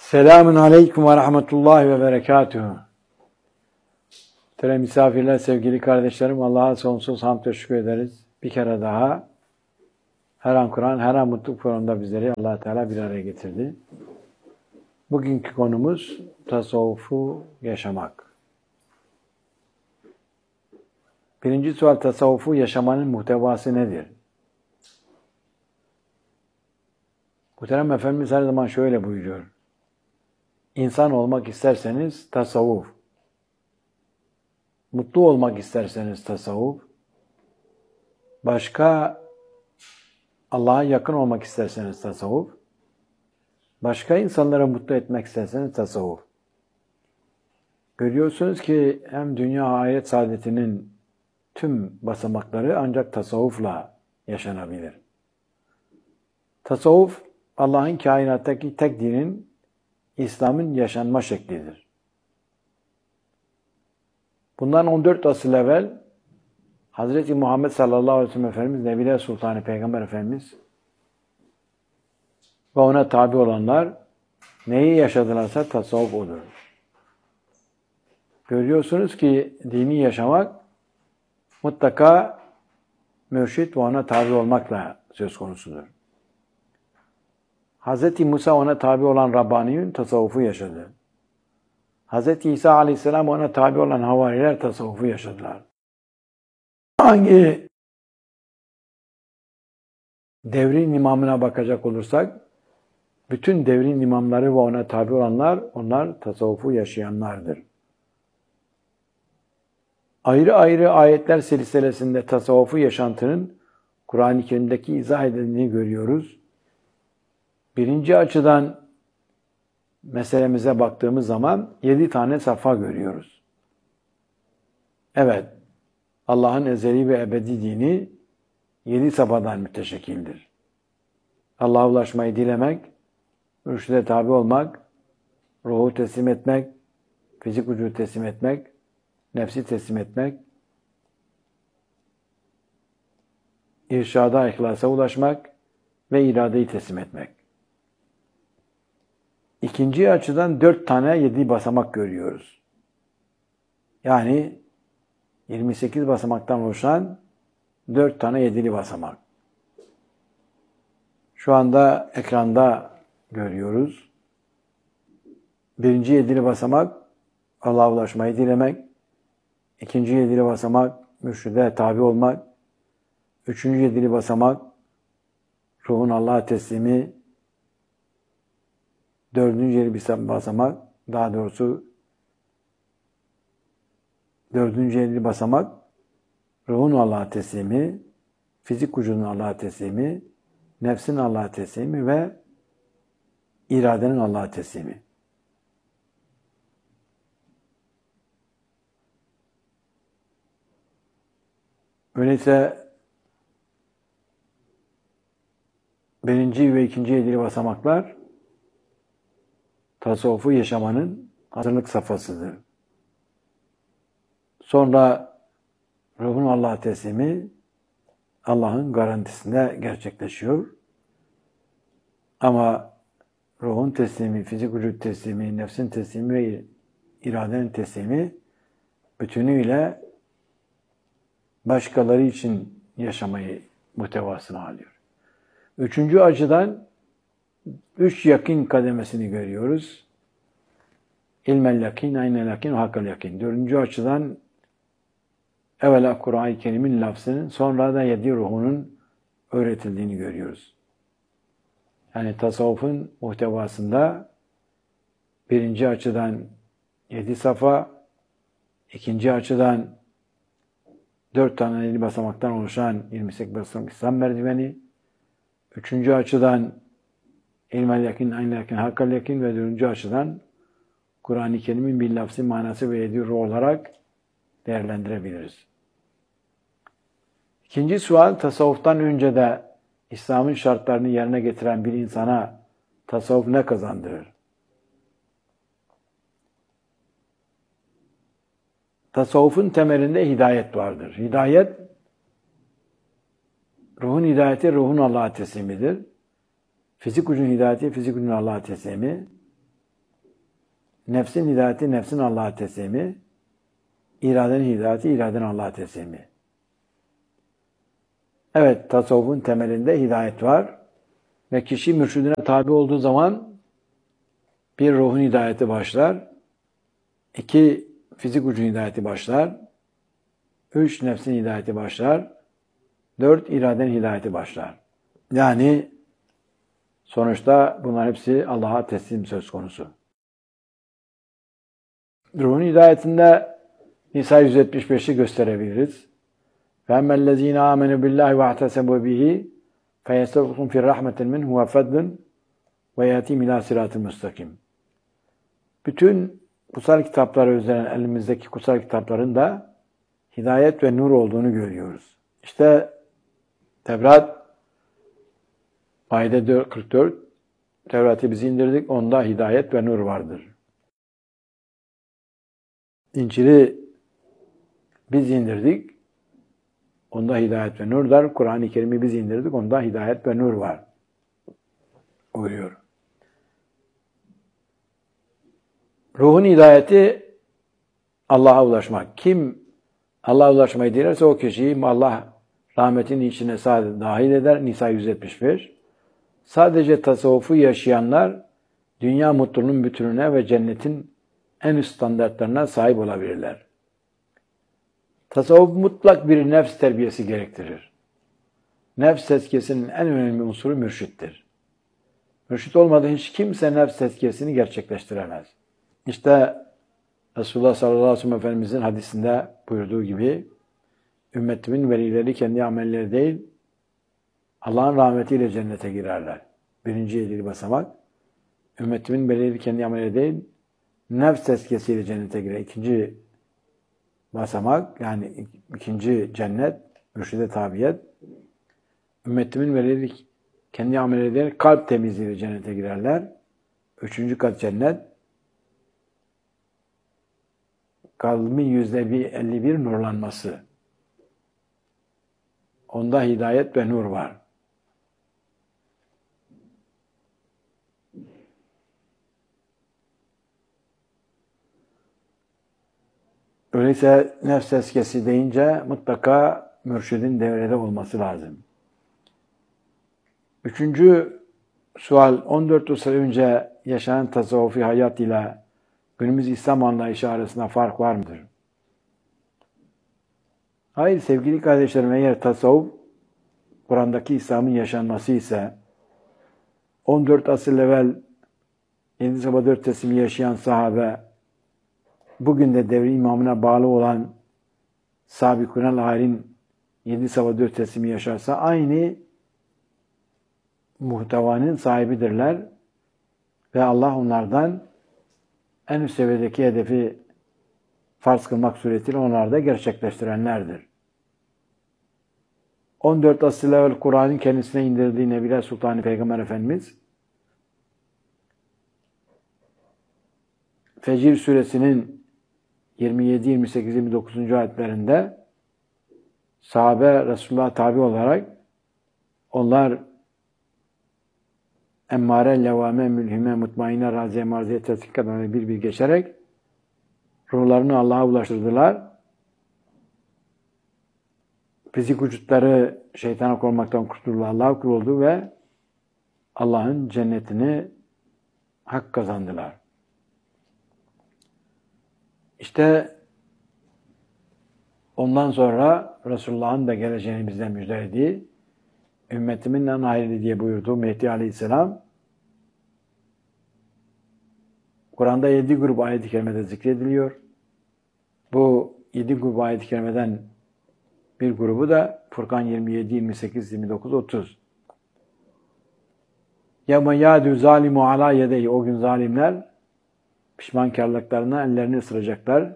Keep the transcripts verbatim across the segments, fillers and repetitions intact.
Selamun aleyküm ve rahmetullahi ve berekatuhu. Muhterem misafirler, sevgili kardeşlerim, Allah'a sonsuz hamd ve şükür ederiz. Bir kere daha her an Kur'an, her an mutluluk programında bizleri Allah Teala bir araya getirdi. Bugünkü konumuz tasavvufu yaşamak. Birinci sual, tasavvufu yaşamanın muhtevası nedir? Muhterem Efendimiz her zaman şöyle buyuruyor. İnsan olmak isterseniz tasavvuf, mutlu olmak isterseniz tasavvuf, başka Allah'a yakın olmak isterseniz tasavvuf, başka insanlara mutlu etmek isterseniz tasavvuf. Görüyorsunuz ki hem dünya ahiret saadetinin tüm basamakları ancak tasavvufla yaşanabilir. Tasavvuf, Allah'ın kainattaki tek dinin, İslam'ın yaşanma şeklidir. Bundan on dört asıl evvel Hazreti Muhammed sallallahu aleyhi ve sellem Efendimiz, Nebiler Sultanı Peygamber Efendimiz ve ona tabi olanlar neyi yaşadılarsa tasavvuf odur. Görüyorsunuz ki dini yaşamak mutlaka mürşit ve ona tabi olmakla söz konusudur. Hazreti Musa ona tabi olan Rabbaniyun tasavvufu yaşadı. Hazreti İsa aleyhisselam ona tabi olan havariler tasavvufu yaşadılar. Hangi devrin imamına bakacak olursak, bütün devrin imamları ve ona tabi olanlar, onlar tasavvufu yaşayanlardır. Ayrı ayrı ayetler silsilesinde tasavvufu yaşantının Kur'an-ı Kerim'deki izah edildiğini görüyoruz. Birinci açıdan meselemize baktığımız zaman yedi tane safa görüyoruz. Evet, Allah'ın ezeli ve ebedi dini yedi safhadan müteşekkildir. Allah'a ulaşmayı dilemek, mürşide tabi olmak, ruhu teslim etmek, fizik vücudu teslim etmek, nefsi teslim etmek, irşada, ihlasa ulaşmak ve iradeyi teslim etmek. İkinci açıdan dört tane yedi basamak görüyoruz. Yani yirmi sekiz basamaktan oluşan dört tane yedili basamak. Şu anda ekranda görüyoruz. Birinci yedili basamak Allah'a ulaşmayı dilemek. İkinci yedili basamak mürşide tabi olmak. Üçüncü yedili basamak ruhun Allah'a teslimi. Dördüncü yedili basamak, daha doğrusu dördüncü yedili basamak ruhun Allah'a teslimi, fizik vücudun Allah'a teslimi, nefsin Allah'a teslimi ve iradenin Allah'a teslimi. Öyleyse birinci ve ikinci yedili basamaklar tasavvufu yaşamanın hazırlık safhasıdır. Sonra ruhun Allah'a teslimi Allah'ın garantisinde gerçekleşiyor. Ama ruhun teslimi, fizik vücut teslimi, nefsin teslimi ve iradenin teslimi bütünüyle başkaları için yaşamayı muhtevasını alıyor. Üçüncü açıdan üç yakin kademesini görüyoruz. İlmel yakin, aynel yakin, hakkal yakin. Dördüncü açıdan evvela Kur'an-ı Kerim'in lafzının, sonra da yedi ruhunun öğretildiğini görüyoruz. Yani tasavvufun muhtevasında birinci açıdan yedi safa, ikinci açıdan dört tane yedi basamaktan oluşan yirmi sekiz basamak İslam merdiveni, üçüncü açıdan İlmel yakin, aynel yakin, hakkal yakin ve dördüncü açıdan Kur'an-ı Kerim'in bir lafzı manası ve yedi ruh olarak değerlendirebiliriz. İkinci sual, tasavvuftan önce de İslam'ın şartlarını yerine getiren bir insana tasavvuf ne kazandırır? Tasavvufun temelinde hidayet vardır. Hidayet, ruhun hidayeti, ruhun Allah'a teslimidir. Fizik gücün hidayeti, fizik gücün Allah'a teslimi. Nefsin hidayeti, nefsin Allah'a teslimi. İradenin hidayeti, iradenin Allah'a teslimi. Evet, tasavvufun temelinde hidayet var. Ve kişi mürşidine tabi olduğu zaman bir ruhun hidayeti başlar. İki, fizik ucun hidayeti başlar. Üç, nefsin hidayeti başlar. Dört, iradenin hidayeti başlar. Yani sonuçta bunlar hepsi Allah'a teslim söz konusu. Ruhun hidayetinde Nisa yüz yetmiş beşi gösterebiliriz. فَاَمَّا الَّذ۪ينَ آمَنُوا بِاللّٰهِ وَاَعْتَسَبُوا بِهِ فَيَسْتَغْفِرُونَ فِي الرَّحْمَةِ مِنْهُ وَفَضْلٍ وَيَاتِيمْ اِلٰى صِرَاطٍ مُسْتَقِيمٍ. Bütün kutsal kitaplara özlenen elimizdeki kutsal kitapların da hidayet ve nur olduğunu görüyoruz. İşte Tevrat Maide kırk dört, Tevrat'ı biz indirdik, onda hidayet ve nur vardır. İncil'i biz indirdik, onda hidayet ve nur var. Kur'an-ı Kerim'i biz indirdik, onda hidayet ve nur var. Buyuruyor. Ruhun hidayeti Allah'a ulaşmak. Kim Allah'a ulaşmayı dilerse o kişiyi Allah rahmetinin içine sadece dahil eder. Nisa yüz yetmiş beş. Sadece tasavvufu yaşayanlar dünya mutluluğunun bütününe ve cennetin en üst standartlarına sahip olabilirler. Tasavvuf mutlak bir nefs terbiyesi gerektirir. Nefs tezkiyesinin en önemli unsuru mürşittir. Mürşit olmadan hiç kimse nefs tezkiyesini gerçekleştiremez. İşte Resulullah sallallahu aleyhi ve sellem Efendimizin hadisinde buyurduğu gibi ümmetimin velileri kendi amelleri değil Allah'ın rahmetiyle cennete girerler. Birinci yedili basamak. Ümmetimin velileri kendi amelleri değil nefs tezkiyesiyle cennete girer. İkinci basamak yani ikinci cennet mürşide tabiyet. Ümmetimin velileri kendi amelleri değil kalp temizliğiyle cennete girerler. Üçüncü kat cennet. Kalbin yüzde bir, elli bir nurlanması. Onda hidayet ve nur var. Öyleyse nefs tezkiyesi deyince mutlaka mürşidin devrede olması lazım. Üçüncü sual, on dört yıl önce yaşanan tasavvufi hayat ile günümüz İslam anlayışı arasında fark var mıdır? Hayır sevgili kardeşlerim, eğer tasavvuf Kur'an'daki İslam'ın yaşanması ise on dört asır evvel yedi sabah dört teslimi yaşayan sahabe bugün de devri imamına bağlı olan Sabikun el-Halin yedi sabah dört teslimi yaşarsa aynı muhtevanın sahibidirler ve Allah onlardan en üst seviyedeki hedefi farz kılmak suretiyle onlar da gerçekleştirenlerdir. on dört asır evvel Kur'an'ın kendisine indirdiği Nebiler Sultanı Peygamber Efendimiz Fecir suresinin yirmi yedi, yirmi sekiz, yirmi dokuz. ayetlerinde sahabe Resulullah'a tabi olarak onlar emmare, levame, mülhime, mutmainne, raziye, marziye, tesdikkadan bir bir geçerek ruhlarını Allah'a ulaştırdılar. Fizik vücutları şeytana korunmaktan kurtuldu, Allah'a kul oldu ve Allah'ın cennetini hak kazandılar. İşte ondan sonra Resulullah'ın da geleceğini bizden müjdelediği, ümmetimin en hayırlı diye buyurduğu Mehdi Aleyhisselam, Kur'an'da yedi grup ayet-i kerimede zikrediliyor. Bu yedi grup ayet-i kerimeden bir grubu da Furkan yirmi yedi, yirmi sekiz, yirmi dokuz, otuz. يَوْمَ يَادُ zalimu عَلَى يَدَيْهِ O gün zalimler pişmankarlıklarına ellerini ısıracaklar.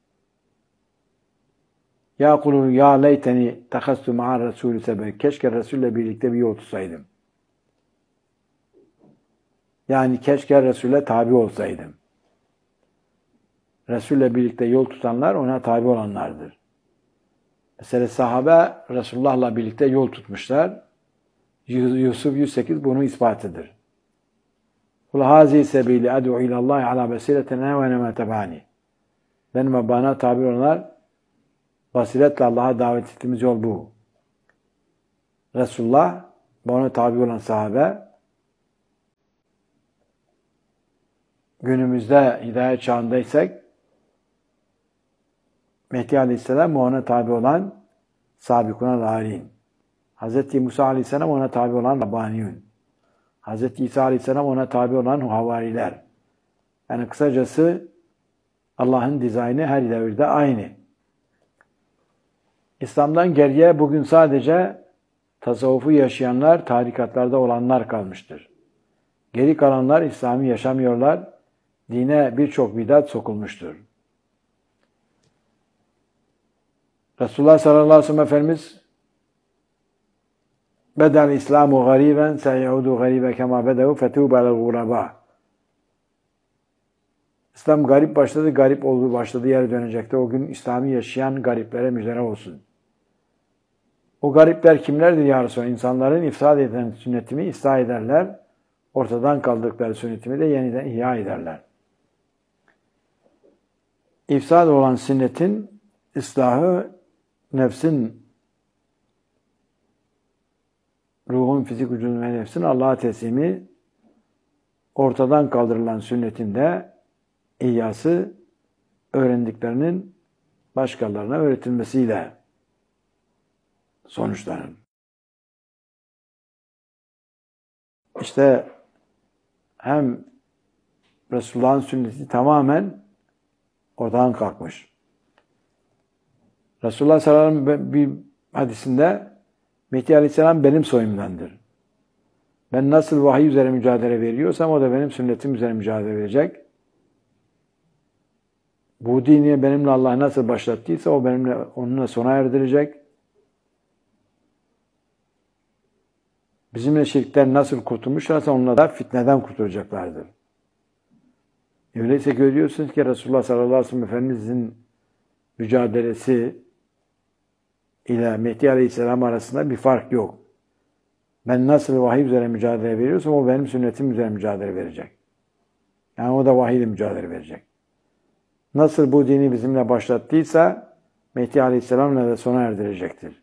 Ya kulu ya leyteni takassu ma'a Resulü sebe. Keşke Resul'le birlikte bir yol tutsaydım. Yani keşke Resul'e tabi olsaydım. Resul'le birlikte yol tutanlar ona tabi olanlardır. Mesela sahabe Resulullah'la birlikte yol tutmuşlar. Yusuf yüz sekiz bunu ispatıdır. Kul hazi sebili ad'u ilallahi ala basiretin ve ne tebani. Benim ve bana tabi olanlar basiretle Allah'a davet ettiğimiz yol bu. Resulullah ve ona tabi olan sahabe günümüzde hidayet çağındaysak Mehdi Aleyhisselam ve ona tabi olan sabikuna lârin. Hz. Musa Aleyhisselam ona tabi olan Rabbaniyun. Hz. İsa Aleyhisselam ona tabi olan havariler. Yani kısacası Allah'ın dizaynı her devirde aynı. İslam'dan geriye bugün sadece tasavvufu yaşayanlar, tarikatlarda olanlar kalmıştır. Geri kalanlar İslam'ı yaşamıyorlar. Dine birçok bidat sokulmuştur. Resulullah sallallahu aleyhi ve sellem Efendimiz Bedel İslamu gariben seyaudu garibe kema bedehu fetûbe lel guraba. İslam garip başladı, garip olduğu başladığı yere dönecekti. O gün İslam'ı yaşayan gariplere müjde olsun. O garipler kimlerdir ya Resulallah? İnsanların ifsad eden sünnetimi ıslah ederler. Ortadan kaldırdıkları sünnetimi de yeniden ihya ederler. İfsad olan sünnetin ıslahı, nefsin, ruhun, fizik vücudun ve nefsin Allah'a teslimi, ortadan kaldırılan sünnetin de ihyası, öğrendiklerinin başkalarına öğretilmesiyle sonuçlanır. İşte hem Resulullah'ın sünneti tamamen ortadan kalkmış. Resulullah sallallahu aleyhi ve sellem bir hadisinde Mehdi Aleyhisselam benim soyumdandır. Ben nasıl vahiy üzere mücadele veriyorsam o da benim sünnetim üzere mücadele verecek. Bu dini benimle Allah nasıl başlattıysa o benimle onunla sona erdirecek. Bizimle şirkten nasıl kurtulmuşlarsa onunla da fitneden kurtulacaklardır. Öyleyse görüyorsunuz ki Resulullah sallallahu aleyhi ve sellem Efendimizin mücadelesi ile Mehdi Aleyhisselam arasında bir fark yok. Ben nasıl vahiy üzere mücadele veriyorsam o benim sünnetim üzere mücadele verecek. Yani o da vahiy ile mücadele verecek. Nasıl bu dini bizimle başlattıysa Mehdi Aleyhisselam'la da sona erdirecektir.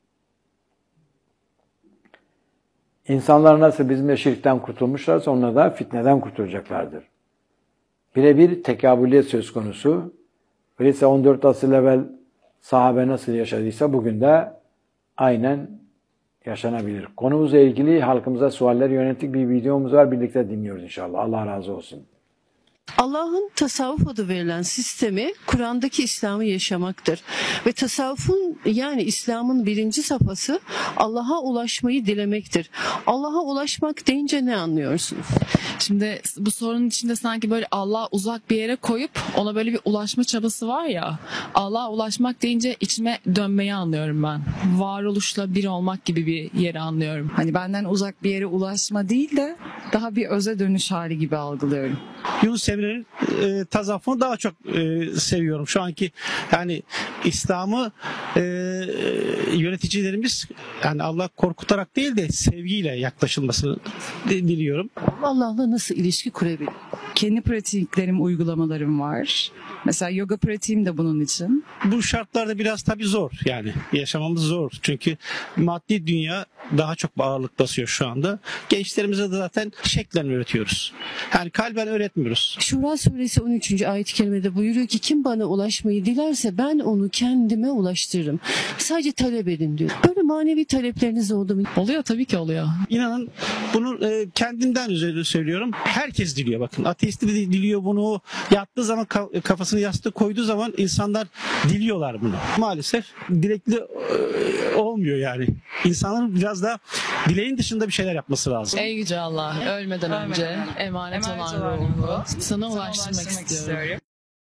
İnsanlar nasıl bizimle şirkten kurtulmuşlarsa onlar da fitneden kurtulacaklardır. Birebir tekabüliyet söz konusu. Öyleyse on dört asır evvel sahabe nasıl yaşadıysa bugün de aynen yaşanabilir. Konumuzla ilgili halkımıza sualler yönelik bir videomuz var. Birlikte dinliyoruz inşallah. Allah razı olsun. Allah'ın tasavvuf adı verilen sistemi Kur'an'daki İslam'ı yaşamaktır. Ve tasavvufun yani İslam'ın birinci safhası Allah'a ulaşmayı dilemektir. Allah'a ulaşmak deyince ne anlıyorsunuz? Şimdi bu sorunun içinde sanki böyle Allah'a uzak bir yere koyup ona böyle bir ulaşma çabası var ya. Allah'a ulaşmak deyince içime dönmeyi anlıyorum ben. Varoluşla bir olmak gibi bir yeri anlıyorum. Hani benden uzak bir yere ulaşma değil de daha bir öze dönüş hali gibi algılıyorum. Yunus Emre'nin e, tasavvufunu daha çok e, seviyorum. Şu anki yani İslam'ı e, yöneticilerimiz yani Allah korkutarak değil de sevgiyle yaklaşılmasını diliyorum. Allah'la nasıl ilişki kurabilir? Kendi pratiklerim, uygulamalarım var. Mesela yoga pratiğim de bunun için. Bu şartlarda biraz tabii zor yani yaşamamız zor. Çünkü maddi dünya daha çok ağırlık basıyor şu anda. Gençlerimize de zaten şeklen öğretiyoruz. Yani kalben öğretmiyoruz. Şura suresi on üçüncü ayet-i kerimede buyuruyor ki kim bana ulaşmayı dilerse ben onu kendime ulaştırırım. Sadece talep edin diyor. Böyle manevi talepleriniz oldu mu? Oluyor tabii ki oluyor. İnanın bunu e, kendimden üzerine söylüyorum. Herkes diliyor bakın. Ateist de diliyor bunu. Yattığı zaman kafasını yastığa koyduğu zaman insanlar diliyorlar bunu. Maalesef dilekli e, olmuyor yani. İnsanların biraz da dileğin dışında bir şeyler yapması lazım. Ey yüce Allah, ölmeden önce emanet, emanet olan ruhumu sana ulaştırmak, ulaştırmak istiyorum. istiyorum.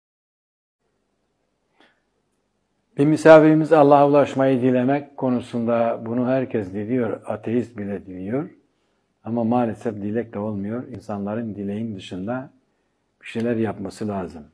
Bir misafirimiz Allah'a ulaşmayı dilemek konusunda bunu herkes diliyor. Ateist bile diliyor. Ama maalesef dilek de olmuyor. İnsanların dileğin dışında bir şeyler yapması lazım.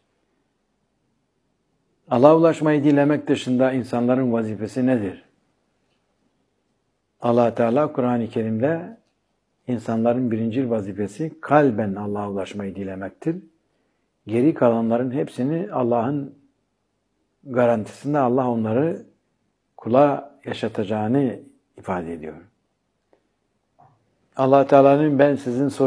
Allah'a ulaşmayı dilemek dışında insanların vazifesi nedir? Allah Teala Kur'an-ı Kerim'de İnsanların birincil vazifesi kalben Allah'a ulaşmayı dilemektir. Geri kalanların hepsini Allah'ın garantisinde Allah onları kula yaşatacağını ifade ediyor. Allah Teala'nın ben sizin soy